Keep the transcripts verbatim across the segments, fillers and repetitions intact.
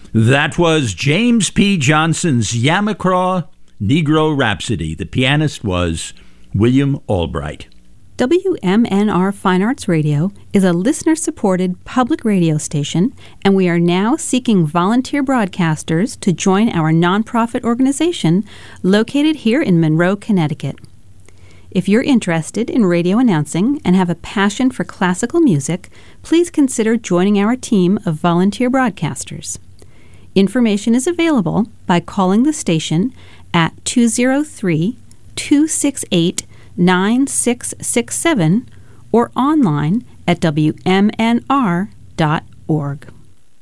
That was James P. Johnson's Yamacraw Negro Rhapsody. The pianist was William Albright. W M N R Fine Arts Radio is a listener-supported public radio station, and we are now seeking volunteer broadcasters to join our nonprofit organization located here in Monroe, Connecticut. If you're interested in radio announcing and have a passion for classical music, please consider joining our team of volunteer broadcasters. Information is available by calling the station at two oh three, two six eight, nine six six seven or online at w m n r dot org.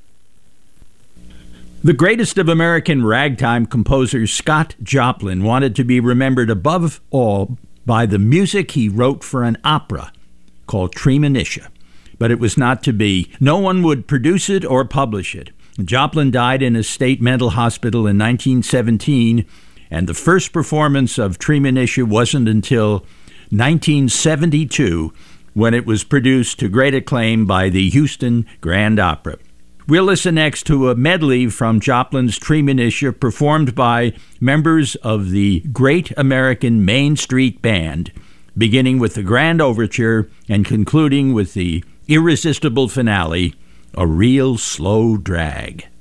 The greatest of American ragtime composers, Scott Joplin, wanted to be remembered above all by the music he wrote for an opera called Treemonisha. But it was not to be. No one would produce it or publish it. Joplin died in a state mental hospital in nineteen seventeen, and the first performance of Treemonisha wasn't until nineteen seventy-two, when it was produced to great acclaim by the Houston Grand Opera. We'll listen next to a medley from Joplin's Treemonisha performed by members of the Great American Main Street Band, beginning with the Grand Overture and concluding with the irresistible finale, A Real Slow Drag.